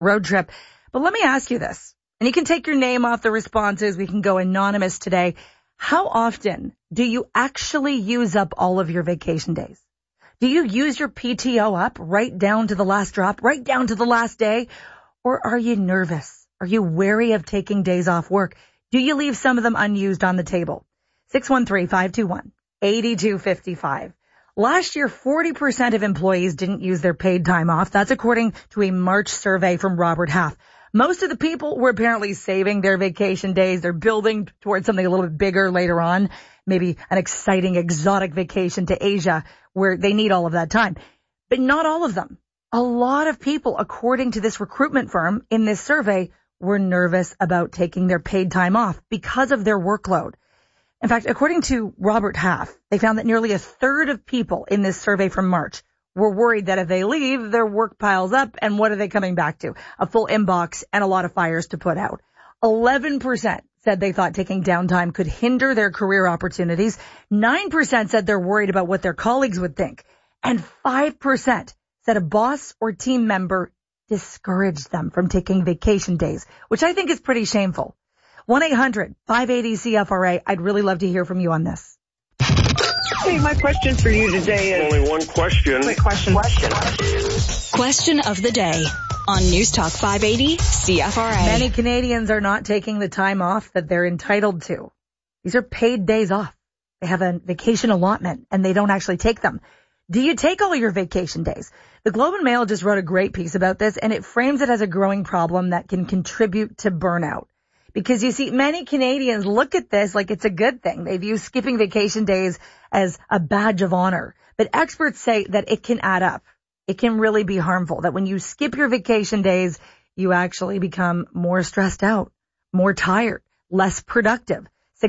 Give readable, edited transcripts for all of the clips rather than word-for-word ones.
road trip. But let me ask you this, and you can take your name off the responses. We can go anonymous today. How often do you actually use up all of your vacation days? Do you use your PTO up right down to the last drop, right down to the last day? Or are you nervous? Are you wary of taking days off work? Do you leave some of them unused on the table? 613-521-8255. Last year, 40% of employees didn't use their paid time off. That's according to a March survey from Robert Half. Most of the people were apparently saving their vacation days. They're building towards something a little bit bigger later on, maybe an exciting exotic vacation to Asia where they need all of that time. But not all of them. A lot of people, according to this recruitment firm in this survey, were nervous about taking their paid time off because of their workload. In fact, according to Robert Half, they found that nearly a third of people in this survey from March were worried that if they leave, their work piles up, and what are they coming back to? A full inbox and a lot of fires to put out. 11% said they thought taking downtime could hinder their career opportunities. 9% said they're worried about what their colleagues would think. And 5% said a boss or team member discouraged them from taking vacation days, which I think is pretty shameful. 1-800-580-CFRA. I'd really love to hear from you on this. Hey, my question for you today is... Only one question. Quick question. Question of the day on News Talk 580 CFRA. Many Canadians are not taking the time off that they're entitled to. These are paid days off. They have a vacation allotment and they don't actually take them. Do you take all your vacation days? The Globe and Mail just wrote a great piece about this, and it frames it as a growing problem that can contribute to burnout. Because you see, many Canadians look at this like it's a good thing. They view skipping vacation days as a badge of honor. But experts say that it can add up. It can really be harmful, that when you skip your vacation days, you actually become more stressed out, more tired, less productive.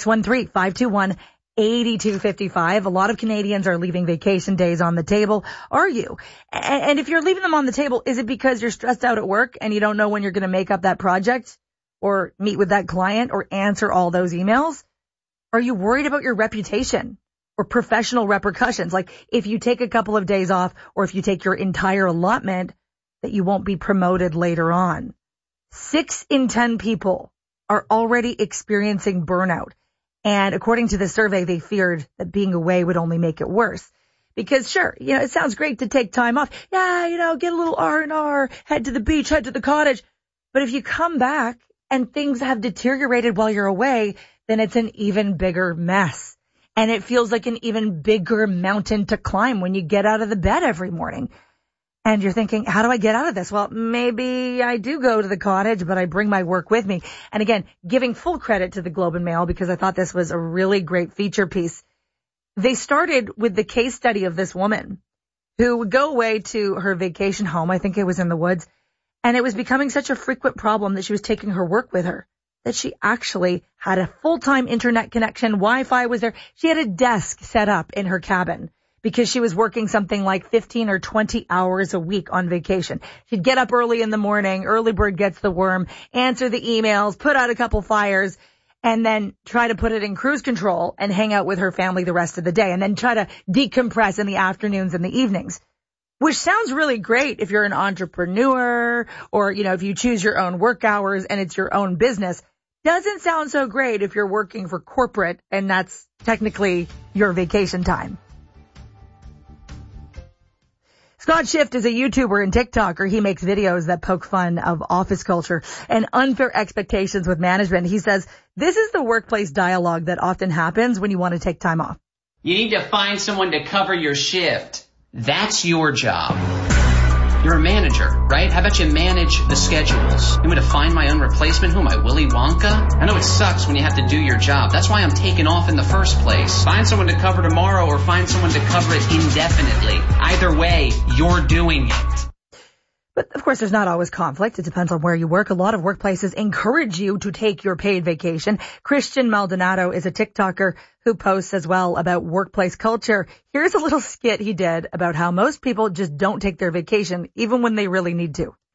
613-521-8255. A lot of Canadians are leaving vacation days on the table. Are you? And if you're leaving them on the table, is it because you're stressed out at work and you don't know when you're going to make up that project? Or meet with that client or answer all those emails? Are you worried about your reputation or professional repercussions? Like if you take a couple of days off or if you take your entire allotment, that you won't be promoted later on. 6 in 10 people are already experiencing burnout. And according to the survey, they feared that being away would only make it worse. Because sure, it sounds great to take time off. Yeah, get a little R&R, head to the beach, head to the cottage. But if you come back and things have deteriorated while you're away, then it's an even bigger mess. And it feels like an even bigger mountain to climb when you get out of the bed every morning. And you're thinking, how do I get out of this? Well, maybe I do go to the cottage, but I bring my work with me. And again, giving full credit to the Globe and Mail because I thought this was a really great feature piece. They started with the case study of this woman who would go away to her vacation home. I think it was in the woods. And it was becoming such a frequent problem that she was taking her work with her, that she actually had a full-time internet connection. Wi-Fi was there. She had a desk set up in her cabin because she was working something like 15 or 20 hours a week on vacation. She'd get up early in the morning, early bird gets the worm, answer the emails, put out a couple fires, and then try to put it in cruise control and hang out with her family the rest of the day, and then try to decompress in the afternoons and the evenings. Which sounds really great if you're an entrepreneur or, if you choose your own work hours and it's your own business. Doesn't sound so great if you're working for corporate and that's technically your vacation time. Scott Schiff is a YouTuber and TikToker. He makes videos that poke fun of office culture and unfair expectations with management. He says this is the workplace dialogue that often happens when you want to take time off. You need to find someone to cover your shift. That's your job. You're a manager, right? How about you manage the schedules? You want me to find my own replacement? Who am I, Willy Wonka? I know it sucks when you have to do your job. That's why I'm taking off in the first place. Find someone to cover tomorrow or find someone to cover it indefinitely. Either way, you're doing it. But of course, there's not always conflict. It depends on where you work. A lot of workplaces encourage you to take your paid vacation. Christian Maldonado is a TikToker who posts as well about workplace culture. Here's a little skit he did about how most people just don't take their vacation, even when they really need to.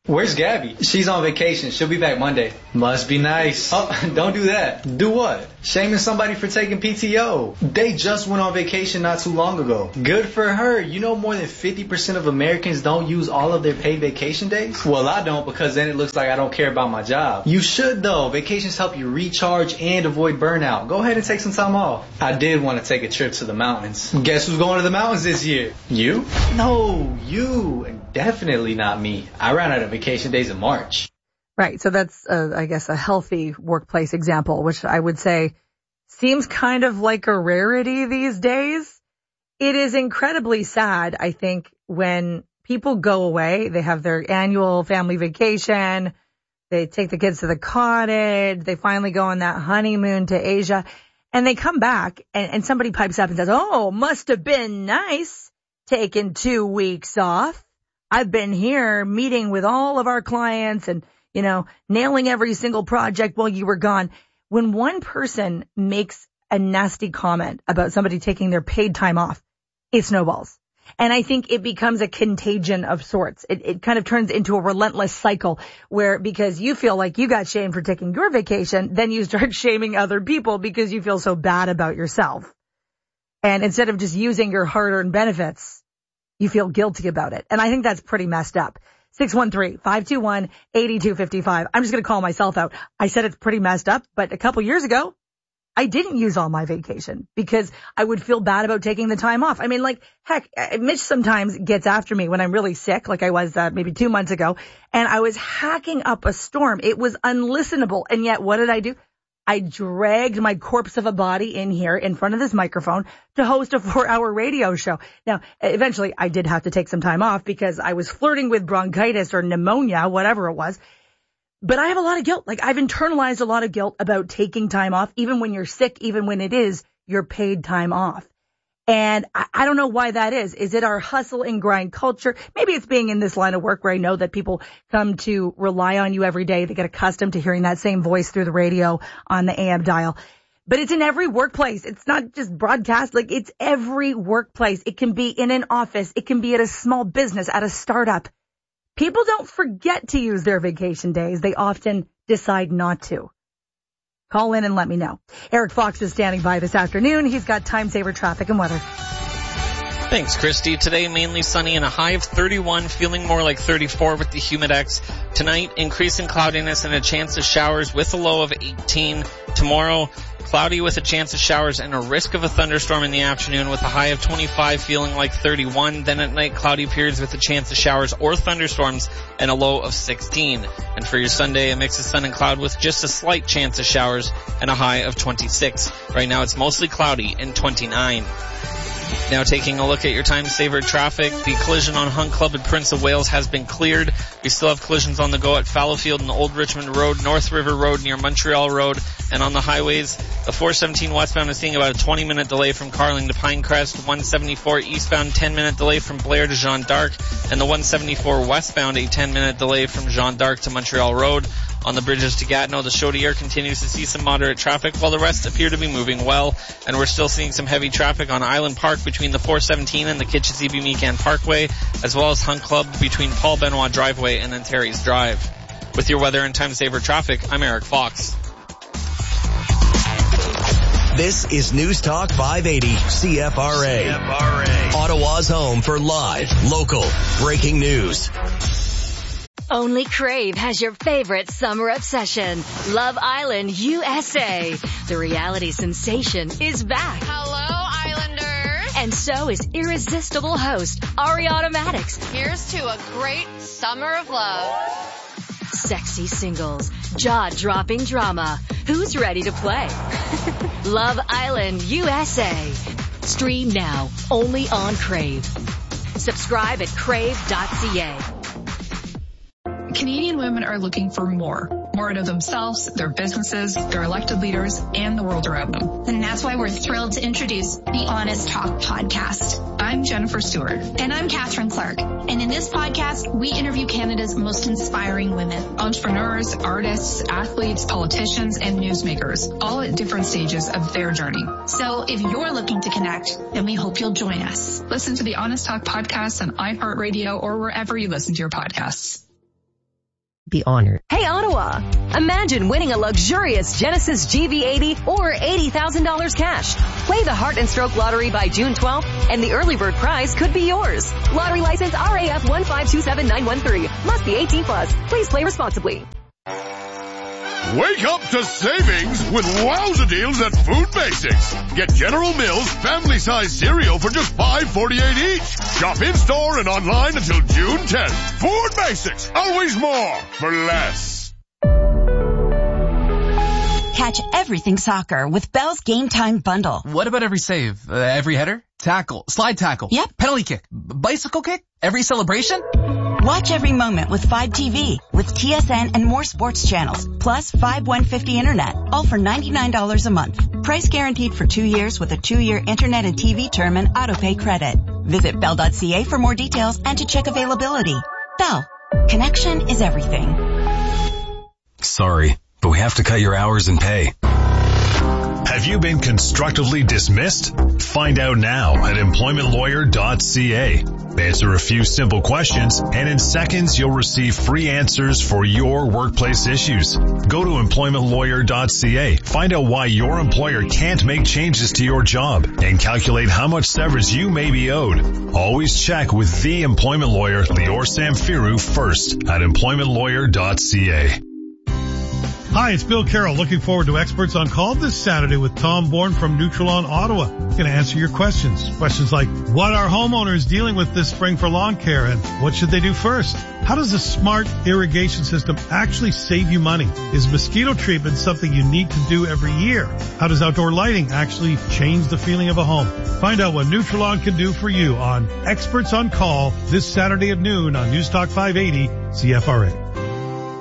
Where's Gabby? She's on vacation. She'll be back Monday. Must be nice. Oh, don't do that. Do what? Shaming somebody for taking PTO. They just went on vacation not too long ago. Good for her. You know more than 50% of Americans don't use all of their paid vacation days? Well, I don't, because then it looks like I don't care about my job. You should though. Vacations help you recharge and avoid burnout. Go ahead and take some time off. I did want to take a trip to the mountains. Guess who's going to the mountains this year? You? No, you. And definitely not me. I ran out of vacation days in March. Right. So that's, I guess, a healthy workplace example, which I would say seems kind of like a rarity these days. It is incredibly sad, I think, when people go away. They have their annual family vacation. They take the kids to the cottage. They finally go on that honeymoon to Asia. And they come back and somebody pipes up and says, oh, must have been nice taking 2 weeks off. I've been here meeting with all of our clients and, you know, nailing every single project while you were gone. When one person makes a nasty comment about somebody taking their paid time off, it snowballs. And I think it becomes a contagion of sorts. It kind of turns into a relentless cycle where, because you feel like you got shamed for taking your vacation, then you start shaming other people because you feel so bad about yourself. And instead of just using your hard-earned benefits, you feel guilty about it. And I think that's pretty messed up. 613-521-8255. I'm just going to call myself out. I said it's pretty messed up, but a couple years ago, I didn't use all my vacation because I would feel bad about taking the time off. I mean, like, heck, Mitch sometimes gets after me when I'm really sick, like I was maybe 2 months ago, and I was hacking up a storm. It was unlistenable. And yet, what did I do? I dragged my corpse of a body in here in front of this microphone to host a 4-hour radio show. Now, eventually I did have to take some time off because I was flirting with bronchitis or pneumonia, whatever it was. But I have a lot of guilt. Like, I've internalized a lot of guilt about taking time off, even when you're sick, even when it is your paid time off. And I don't know why that is. Is it our hustle and grind culture? Maybe it's being in this line of work where I know that people come to rely on you every day. They get accustomed to hearing that same voice through the radio on the AM dial. But it's in every workplace. It's not just broadcast. Like, it's every workplace. It can be in an office. It can be at a small business, at a startup. People don't forget to use their vacation days. They often decide not to. Call in and let me know. Eric Fox is standing by this afternoon. He's got time saver traffic and weather. Thanks, Christy. Today, mainly sunny and a high of 31, feeling more like 34 with the Humidex. Tonight, increasing cloudiness and a chance of showers with a low of 18. Tomorrow, cloudy with a chance of showers and a risk of a thunderstorm in the afternoon with a high of 25, feeling like 31. Then at night, cloudy periods with a chance of showers or thunderstorms and a low of 16. And for your Sunday, a mix of sun and cloud with just a slight chance of showers and a high of 26. Right now, it's mostly cloudy and 29. Now taking a look at your time saver traffic, the collision on Hunt Club at Prince of Wales has been cleared. We still have collisions on the go at Fallowfield and Old Richmond Road, North River Road near Montreal Road, and on the highways, the 417 westbound is seeing about a 20-minute delay from Carling to Pinecrest, 174 eastbound 10-minute delay from Blair to Jeanne d'Arc, and the 174 westbound a 10-minute delay from Jeanne d'Arc to Montreal Road. On the bridges to Gatineau, the Chaudière continues to see some moderate traffic, while the rest appear to be moving well. And we're still seeing some heavy traffic on Island Park between the 417 and the Kitchissippi-Meekan Parkway, as well as Hunt Club between Paul Benoit Driveway and then Terry's Drive. With your weather and time saver traffic, I'm Eric Fox. This is News Talk 580 CFRA. Ottawa's home for live, local, breaking news. Only Crave has your favorite summer obsession, Love Island USA. The reality sensation is back. Hello, Islanders. And so is irresistible host Ariana Maddox. Here's to a great summer of love. Sexy singles, jaw-dropping drama. Who's ready to play? Love Island USA. Stream now, only on Crave. Subscribe at crave.ca. Canadian women are looking for more out of themselves, their businesses, their elected leaders, and the world around them. And that's why we're thrilled to introduce the Honest Talk podcast. I'm Jennifer Stewart. And I'm Catherine Clark. And in this podcast, we interview Canada's most inspiring women. Entrepreneurs, artists, athletes, politicians, and newsmakers, all at different stages of their journey. So if you're looking to connect, then we hope you'll join us. Listen to the Honest Talk podcast on iHeartRadio or wherever you listen to your podcasts. be honored. Hey, Ottawa! Imagine winning a luxurious Genesis GV80 or $80,000 cash. Play the Heart and Stroke Lottery by June 12th, and the early bird prize could be yours. Lottery license RAF 1527913. Must be 18 plus. Please play responsibly. Wake up to savings with wowza deals at Food Basics. Get General Mills family-size cereal for just $5.48 each. Shop in-store and online until June 10th. Food Basics, always more for less. Catch everything soccer with Bell's Game Time Bundle. What about every save? Every header? Tackle? Slide tackle? Yep. Penalty kick? Bicycle kick? Every celebration? Watch every moment with 5TV, with TSN and more sports channels, plus 5150 internet, all for $99 a month. Price guaranteed for 2 years with a 2-year internet and TV term and autopay credit. Visit bell.ca for more details and to check availability. Bell. Connection is everything. Sorry, but we have to cut your hours and pay. Have you been constructively dismissed? Find out now at employmentlawyer.ca. Answer a few simple questions, and in seconds you'll receive free answers for your workplace issues. Go to employmentlawyer.ca. Find out why your employer can't make changes to your job and calculate how much severance you may be owed. Always check with the employment lawyer, Lior Samfiru, first at employmentlawyer.ca. Hi, it's Bill Carroll. Looking forward to Experts on Call this Saturday with Tom Bourne from Nutrilon, Ottawa. Going to answer your questions. Questions like, what are homeowners dealing with this spring for lawn care, and what should they do first? How does a smart irrigation system actually save you money? Is mosquito treatment something you need to do every year? How does outdoor lighting actually change the feeling of a home? Find out what Nutrilon can do for you on Experts on Call this Saturday at noon on News Talk 580 CFRA.